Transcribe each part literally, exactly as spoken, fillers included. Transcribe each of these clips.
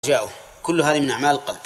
جاءه كل هذه من أعمال القلب.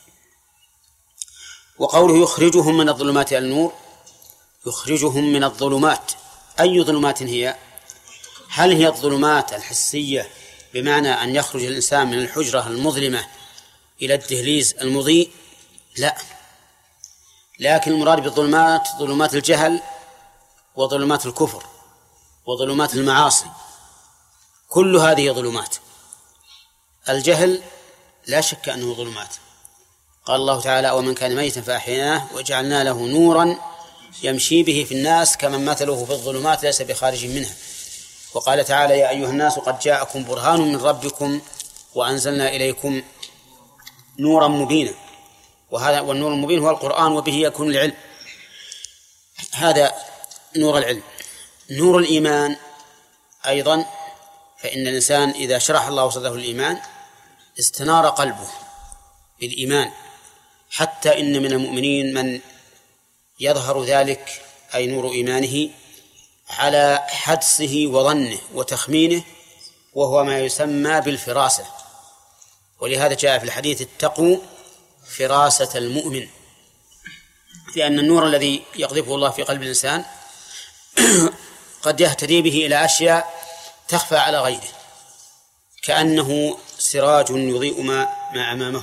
وقوله يخرجهم من الظلمات إلى النور، يخرجهم من الظلمات، أي ظلمات هي؟ هل هي الظلمات الحسية بمعنى أن يخرج الإنسان من الحجرة المظلمة إلى الدهليز المضيء؟ لا، لكن المراد بالظلمات ظلمات الجهل وظلمات الكفر وظلمات المعاصي، كل هذه ظلمات. الجهل لا شك أنه ظلمات، قال الله تعالى: ومن كان ميتا فأحييناه وجعلنا له نورا يمشي به في الناس كمن مثله في الظلمات ليس بخارج منها. وقال تعالى: يا أيها الناس قد جاءكم برهان من ربكم وأنزلنا إليكم نورا مبينا. وهذا والنور المبين هو القرآن، وبه يكون العلم. هذا نور العلم. نور الإيمان أيضا، فإن الإنسان إذا شرح الله صدره الإيمان استنار قلبه بالإيمان، حتى إن من المؤمنين من يظهر ذلك أي نور إيمانه على حدسه وظنه وتخمينه، وهو ما يسمى بالفراسة. ولهذا جاء في الحديث: اتقوا فراسة المؤمن، لأن النور الذي يقذفه الله في قلب الإنسان قد يهتدي به إلى أشياء تخفى على غيره، كأنه سراج يضيء ما, ما أمامه.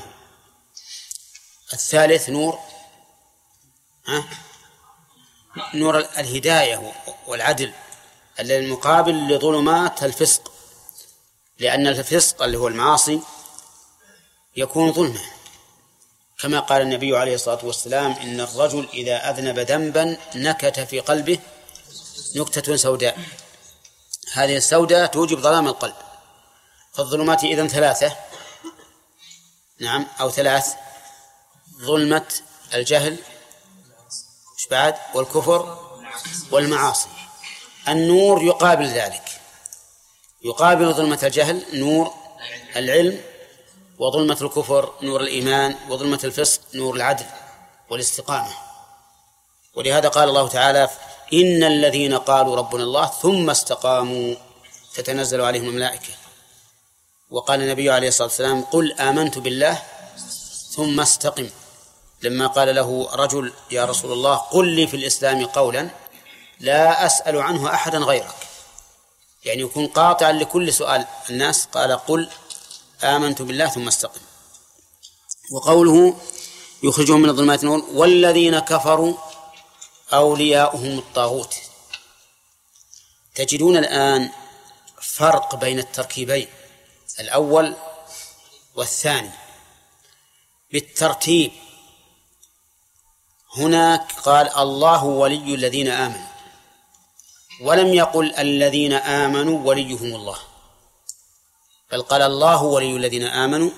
الثالث نور ها؟ نور الهداية والعدل المقابل لظلمات الفسق، لأن الفسق اللي هو المعاصي يكون ظلمة، كما قال النبي عليه الصلاة والسلام: إن الرجل إذا أذنب ذنبا نكت في قلبه نكتة سوداء، هذه السوداء توجب ظلام القلب. فالظلمات إذن ثلاثة، نعم، أو ثلاث: ظلمة الجهل بعد والكفر والمعاصي. النور يقابل ذلك، يقابل ظلمة الجهل نور العلم، وظلمة الكفر نور الإيمان، وظلمة الفسق نور العدل والاستقامة. ولهذا قال الله تعالى: إن الذين قالوا ربنا الله ثم استقاموا تتنزل عليهم الملائكة. وقال النبي عليه الصلاة والسلام: قل آمنت بالله ثم استقم، لما قال له رجل: يا رسول الله قل لي في الإسلام قولا لا أسأل عنه أحدا غيرك، يعني يكون قاطعا لكل سؤال الناس. قال: قل آمنت بالله ثم استقم. وقوله يخرجهم من الظلمات النور، والذين كفروا أولياؤهم الطاغوت. تجدون الآن فرق بين التركيبين الأول والثاني بالترتيب. هناك قال: الله ولي الذين آمنوا، ولم يقل الذين آمنوا وليهم الله، بل قال الله ولي الذين آمنوا،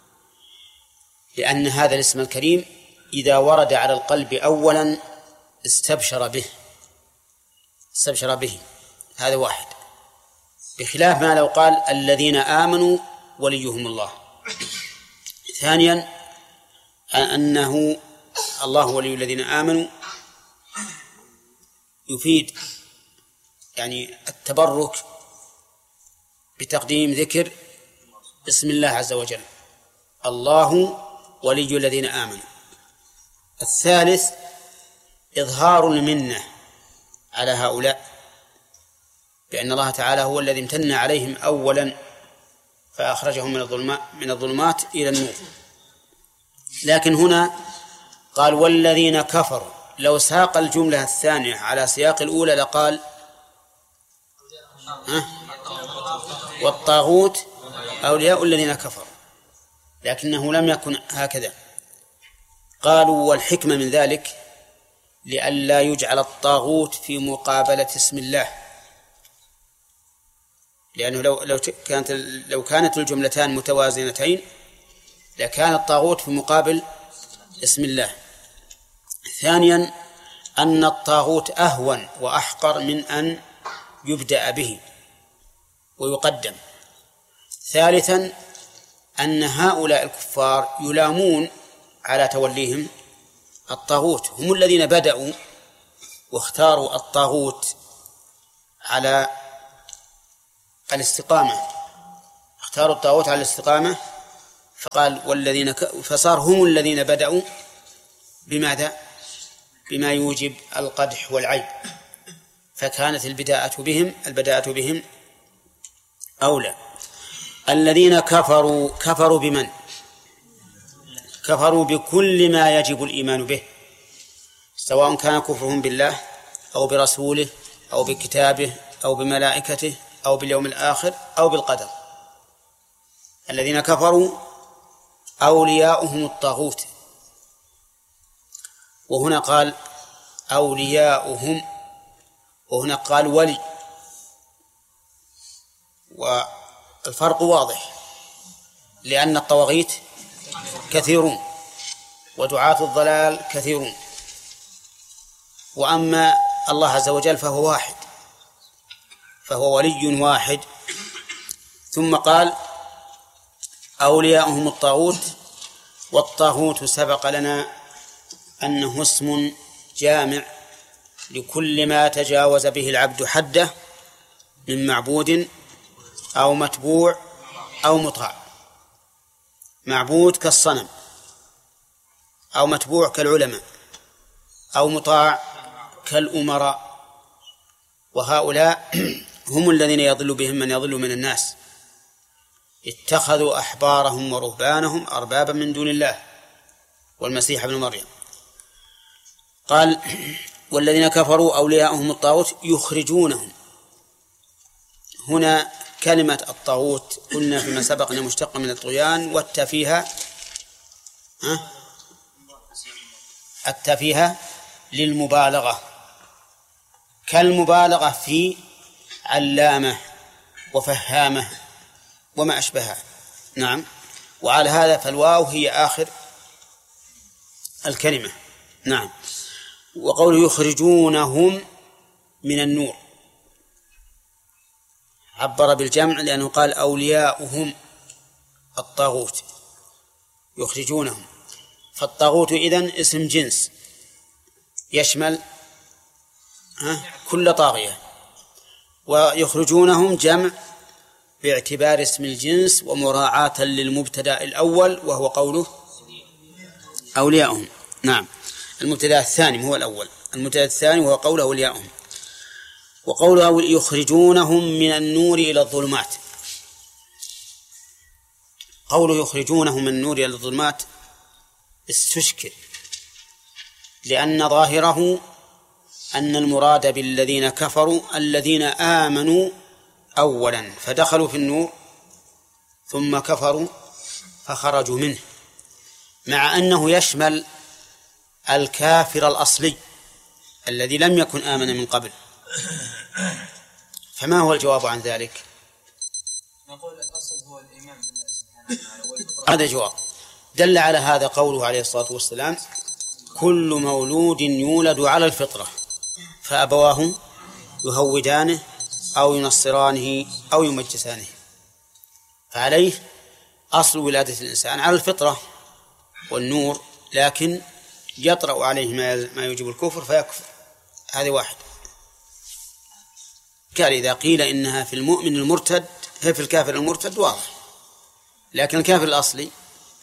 لأن هذا الاسم الكريم إذا ورد على القلب أولا استبشر به استبشر به هذا واحد، بخلاف ما لو قال الذين آمنوا وليهم الله. ثانيا أنه الله ولي الذين آمنوا يفيد يعني التبرك بتقديم ذكر اسم الله عز وجل، الله ولي الذين آمنوا. الثالث إظهار المنة على هؤلاء، بأن الله تعالى هو الذي امتن عليهم أولا فأخرجهم من الظلمات من الظلمات إلى النور. لكن هنا قال: والذين كفروا. لو ساق الجملة الثانية على سياق الأولى لقال: أه؟ والطاغوت أولياء الذين كفروا، لكنه لم يكن هكذا. قالوا: والحكمة من ذلك لئلا يجعل الطاغوت في مقابلة اسم الله، لأنه لو لو كانت لو كانت الجملتان متوازنتين لكان الطاغوت في مقابل اسم الله. ثانيا أن الطاغوت أهون وأحقر من أن يبدأ به ويقدم. ثالثا أن هؤلاء الكفار يلامون على توليهم الطاغوت، هم الذين بدأوا واختاروا الطاغوت على الاستقامة، اختاروا الطاغوت على الاستقامة فقال والذين ك... فصار هم الذين بدأوا بماذا؟ بما يوجب القدح والعيب، فكانت البداءة بهم البداءة بهم أولى. الذين كفروا كفروا بمن؟ كفروا بكل ما يجب الإيمان به، سواء كان كفرهم بالله أو برسوله أو بكتابه أو بملائكته أو باليوم الآخر أو بالقدر. الذين كفروا أولياؤهم الطاغوت، وهنا قال أولياؤهم وهنا قال ولي، والفرق واضح، لأن الطواغيت كثيرون ودعاة الضلال كثيرون، وأما الله عز وجل فهو واحد، فهو ولي واحد. ثم قال أولياؤهم الطاغوت، والطاغوت سبق لنا أنه اسم جامع لكل ما تجاوز به العبد حده من معبود أو متبوع أو مطاع. معبود كالصنم، أو متبوع كالعلماء، أو مطاع كالأمراء، وهؤلاء هم الذين يضل بهم من يضل من الناس. اتخذوا أحبارهم ورهبانهم أربابا من دون الله والمسيح ابن مريم. قال والذين كفروا أولياءهم الطاغوت يخرجونهم. هنا كلمة الطاغوت قلنا فيما سبق أنها مشتقة من الطغيان، والتفيهة التفيهة للمبالغة، كالمبالغة في علامة وفهامة وما أشبهها. نعم، وعلى هذا فالواو هي آخر الكلمة. نعم. وقوله يخرجونهم من النور عبر بالجمع لأنه قال أولياؤهم الطاغوت يخرجونهم، فالطاغوت إذن اسم جنس يشمل كل طاغية، ويخرجونهم جمع باعتبار اسم الجنس ومراعاة للمبتدأ الأول وهو قوله أولياؤهم. نعم، المبتدأ الثاني هو الأول، المبتدأ الثاني وهو قوله أولياؤهم. وقوله يخرجونهم من النور إلى الظلمات، قوله يخرجونهم من النور إلى الظلمات استشكل، لأن ظاهره أن المراد بالذين كفروا الذين آمنوا أولا فدخلوا في النور ثم كفروا فخرجوا منه، مع أنه يشمل الكافر الأصلي الذي لم يكن آمن من قبل. فما هو الجواب عن ذلك؟ نقول الأصل هو الإيمان بالله سبحانه وتعالى. هذا جواب دل على هذا قوله عليه الصلاة والسلام كل مولود يولد على الفطرة فأبواه يهودانه أو ينصرانه أو يمجسانه، فعليه أصل ولادة الإنسان على الفطرة والنور، لكن يطرأ عليه ما يوجب الكفر فيكفر. هذا واحد. قال إذا قيل إنها في المؤمن المرتد هي في الكافر المرتد واضح، لكن الكافر الأصلي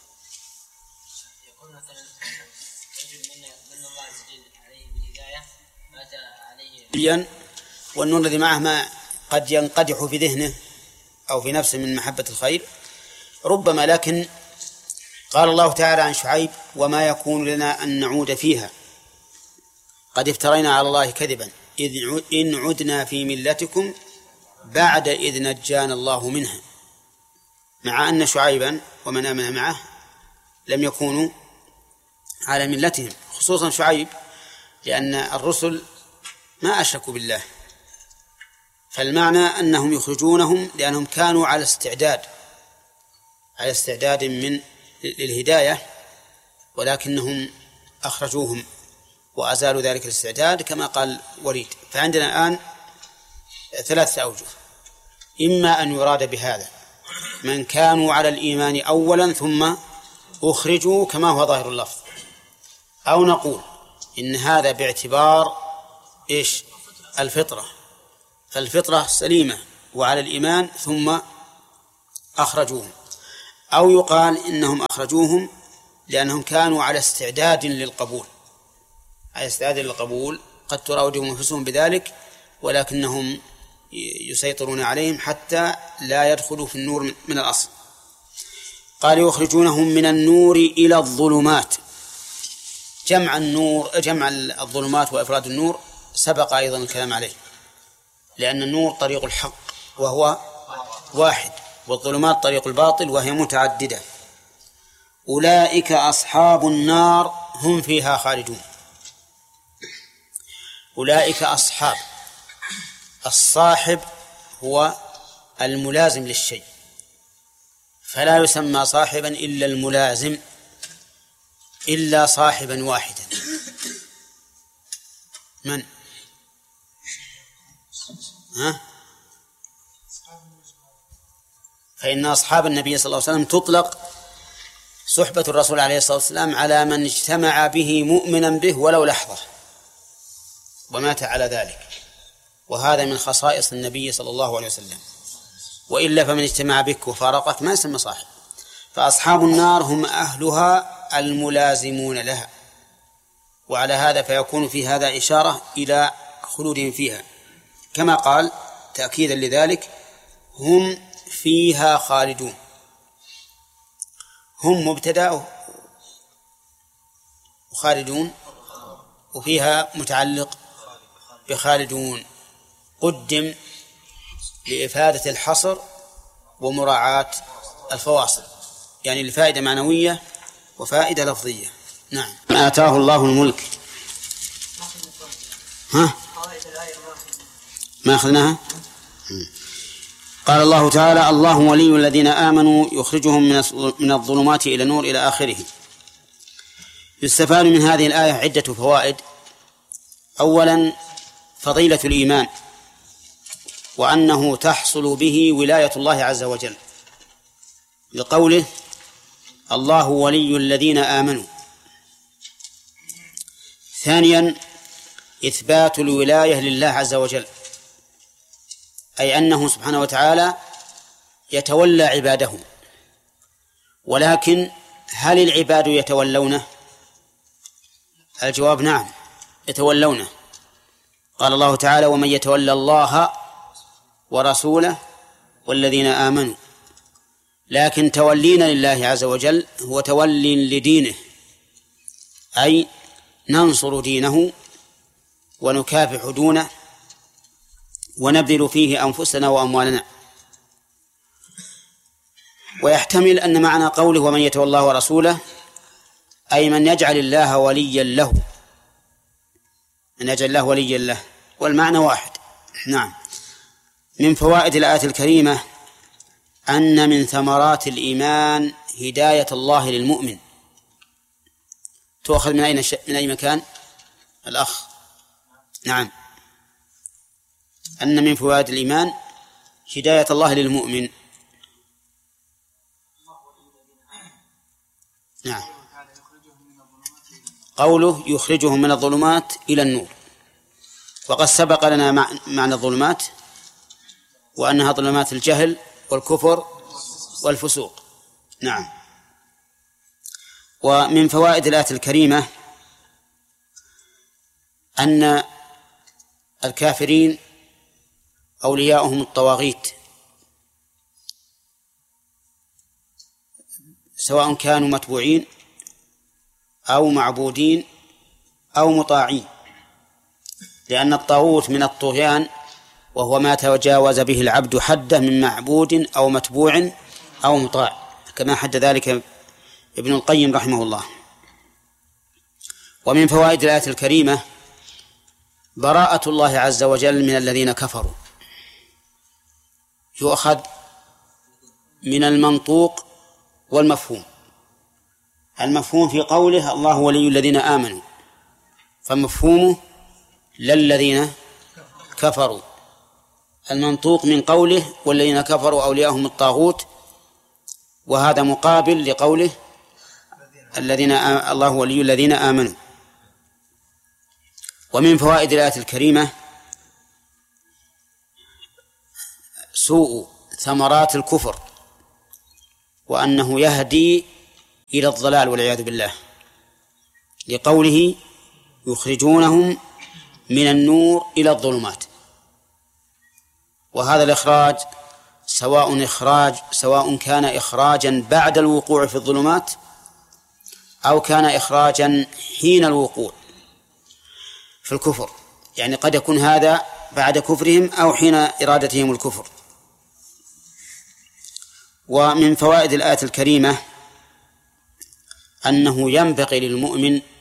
يقول مثلا رجل من الله عز وجل عليه بالهداية مات عليه، والنور الذي معه ما قد ينقدح في ذهنه أو في نفسه من محبة الخير ربما. لكن قال الله تعالى عن شعيب وما يكون لنا أن نعود فيها قد افترينا على الله كذبا إن عدنا في ملتكم بعد إذ نجانا الله منها، مع أن شعيبا ومن آمن معه لم يكونوا على ملتهم، خصوصا شعيب، لأن الرسل ما أشركوا بالله. فالمعنى أنهم يخرجونهم لأنهم كانوا على استعداد على استعداد من للهداية، ولكنهم أخرجوهم وأزالوا ذلك الاستعداد كما قال وليد. فعندنا الآن ثلاثة أوجه: إما أن يراد بهذا من كانوا على الإيمان أولا ثم أخرجوا كما هو ظاهر اللفظ، أو نقول إن هذا باعتبار إيش؟ الفطرة، فالفطرة سليمة وعلى الإيمان ثم أخرجوهم، أو يقال إنهم أخرجوهم لأنهم كانوا على استعداد للقبول، على استعداد للقبول، قد تراودهم أنفسهم بذلك، ولكنهم يسيطرون عليهم حتى لا يدخلوا في النور من الأصل. قال يخرجونهم من النور إلى الظلمات. جمع النور، جمع الظلمات وإفراد النور سبق أيضا الكلام عليه، لأن النور طريق الحق وهو واحد، والظلمات طريق الباطل وهي متعددة. أولئك أصحاب النار هم فيها خالدون. أولئك أصحاب، الصاحب هو الملازم للشيء، فلا يسمى صاحبا إلا الملازم، إلا صاحبا واحدا. من؟ ها؟ فإن أصحاب النبي صلى الله عليه وسلم تطلق صحبة الرسول عليه الصلاة والسلام على من اجتمع به مؤمنا به ولو لحظة ومات على ذلك، وهذا من خصائص النبي صلى الله عليه وسلم، وإلا فمن اجتمع بك وفارقك ما يسمى صاحب. فأصحاب النار هم أهلها الملازمون لها، وعلى هذا فيكون في هذا إشارة إلى خلودهم فيها، كما قال تأكيدا لذلك هم فيها خالدون. هم مبتدأ وخالدون، وفيها متعلق بخالدون، قدم لإفادة الحصر ومراعاة الفواصل، يعني لفائدة معنوية وفائدة لفظية. نعم. آتاه الله الملك. ها؟ ما أخذناها؟ قال الله تعالى: الله ولي الذين آمنوا يخرجهم من الظلمات إلى النور إلى آخره. يستفاد من هذه الآية عدة فوائد. أولا فضيلة الإيمان، وأنه تحصل به ولاية الله عز وجل، لقوله: الله ولي الذين آمنوا. ثانيا إثبات الولاية لله عز وجل، أي أنه سبحانه وتعالى يتولى عباده، ولكن هل العباد يتولونه؟ الجواب نعم، يتولونه. قال الله تعالى: ومن يتولى الله ورسوله والذين آمنوا. لكن تولينا لله عز وجل هو تولي لدينه، أي ننصر دينه ونكافح دونه ونبذل فيه أنفسنا وأموالنا. ويحتمل أن معنى قوله ومن يتولى الله ورسوله أي من يجعل الله وليا له، من يجعل الله وليا له، والمعنى واحد. نعم. من فوائد الآية الكريمة أن من ثمرات الإيمان هداية الله للمؤمن. تؤخذ من أين من أي مكان؟ الأخ. نعم. أن من فوائد الإيمان هداية الله للمؤمن. نعم. قوله يخرجهم من الظلمات إلى النور، وقد سبق لنا معنى الظلمات وأنها ظلمات الجهل والكفر والفسوق. نعم. ومن فوائد الآية الكريمة أن الكافرين أولياؤهم الطواغيت، سواء كانوا متبوعين أو معبودين أو مطاعين، لأن الطاغوت من الطغيان وهو ما تجاوز به العبد حده من معبود أو متبوع أو مطاع، كما حد ذلك ابن القيم رحمه الله. ومن فوائد الآية الكريمة براءة الله عز وجل من الذين كفروا. يؤخذ من المنطوق والمفهوم. المفهوم في قوله الله ولي الذين آمنوا، فمفهومه للذين كفروا. المنطوق من قوله والذين كفروا أولياءهم الطاغوت، وهذا مقابل لقوله الذين آ... الله ولي الذين آمنوا. ومن فوائد الآية الكريمة سوء ثمرات الكفر وأنه يهدي إلى الضلال والعياذ بالله، لقوله يخرجونهم من النور إلى الظلمات. وهذا الإخراج سواء إخراج سواء كان إخراجا بعد الوقوع في الظلمات أو كان إخراجا حين الوقوع في الكفر، يعني قد يكون هذا بعد كفرهم أو حين إرادتهم الكفر. ومن فوائد الآية الكريمة أنه ينبغي للمؤمن